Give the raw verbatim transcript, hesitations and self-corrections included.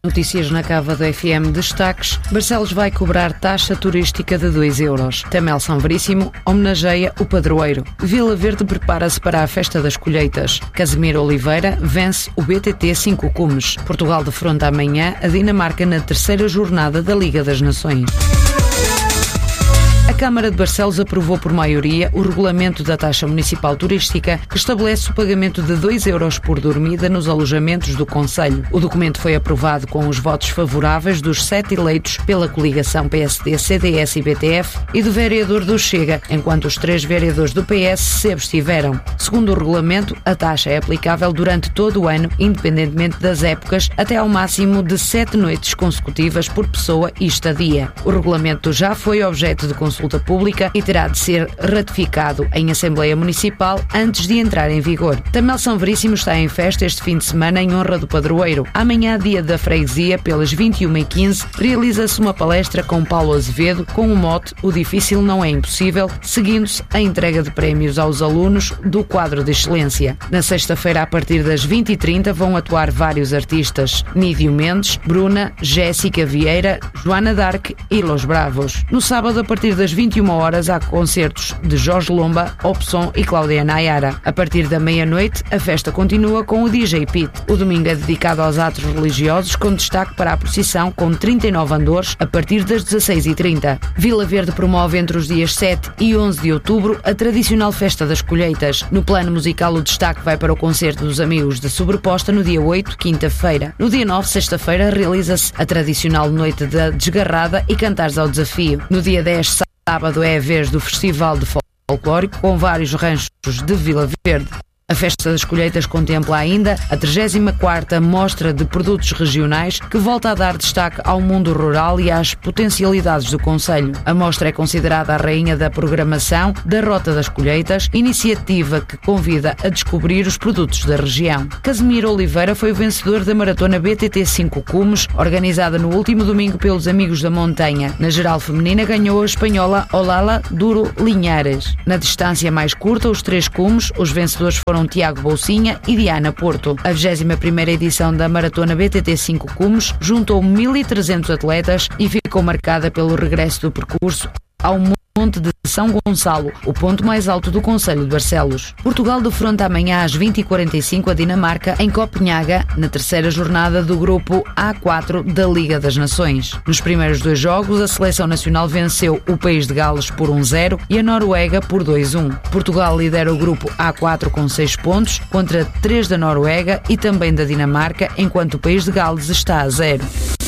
Notícias na Cava do F M. Destaques: Barcelos vai cobrar taxa turística de dois euros. Tamel São Veríssimo homenageia o padroeiro. Vila Verde prepara-se para a festa das colheitas. Casimiro Oliveira vence o B T T cinco Cumes. Portugal defronta amanhã a Dinamarca na terceira jornada da Liga das Nações. A Câmara de Barcelos aprovou por maioria o regulamento da taxa municipal turística, que estabelece o pagamento de dois euros por dormida nos alojamentos do concelho. O documento foi aprovado com os votos favoráveis dos sete eleitos pela coligação P S D, C D S e B T F e do vereador do Chega, enquanto os três vereadores do P S se abstiveram. Segundo o regulamento, a taxa é aplicável durante todo o ano, independentemente das épocas, até ao máximo de sete noites consecutivas por pessoa e estadia. O regulamento já foi objeto de consulta pública e terá de ser ratificado em Assembleia Municipal antes de entrar em vigor. Tamel São Veríssimo está em festa este fim de semana em honra do padroeiro. Amanhã, dia da freguesia, pelas vinte e uma e quinze, realiza-se uma palestra com Paulo Azevedo com o mote "O difícil não é impossível", seguindo-se a entrega de prémios aos alunos do quadro de excelência. Na sexta-feira, a partir das vinte e trinta, vão atuar vários artistas: Nídio Mendes, Bruna, Jéssica Vieira, Joana Dark e Los Bravos. No sábado, a partir das vinte e uma horas, há concertos de Jorge Lomba, Opson e Cláudia Nayara. A partir da meia-noite, a festa continua com o D J Pete. O domingo é dedicado aos atos religiosos, com destaque para a procissão com trinta e nove andores a partir das dezasseis e trinta. Vila Verde promove entre os dias sete e onze de outubro a tradicional Festa das Colheitas. No plano musical, o destaque vai para o concerto dos Amigos de Sobreposta no dia oito, quinta-feira. No dia nove, sexta-feira, realiza-se a tradicional Noite da Desgarrada e Cantares ao Desafio. No dia dez, sábado, é a vez do Festival de Folclórico, com vários ranchos de Vila Verde. A Festa das Colheitas contempla ainda a trigésima quarta Mostra de Produtos Regionais, que volta a dar destaque ao mundo rural e às potencialidades do concelho. A mostra é considerada a rainha da programação da Rota das Colheitas, iniciativa que convida a descobrir os produtos da região. Casimiro Oliveira foi o vencedor da maratona B T T cinco Cumes, organizada no último domingo pelos Amigos da Montanha. Na geral feminina, ganhou a espanhola Olala Duro Linhares. Na distância mais curta, os três cumes, os vencedores foram Tiago Bolsinha e Diana Porto. A vigésima primeira edição da maratona B T T cinco Cumes juntou mil e trezentos atletas e ficou marcada pelo regresso do percurso ao Monte de São Gonçalo, o ponto mais alto do concelho de Barcelos. Portugal defronta amanhã às vinte e quarenta e cinco a Dinamarca em Copenhaga, na terceira jornada do grupo A quatro da Liga das Nações. Nos primeiros dois jogos, a seleção nacional venceu o País de Gales por um zero e a Noruega por dois a um. Portugal lidera o grupo A quatro com seis pontos, contra três da Noruega e também da Dinamarca, enquanto o País de Gales está a zero.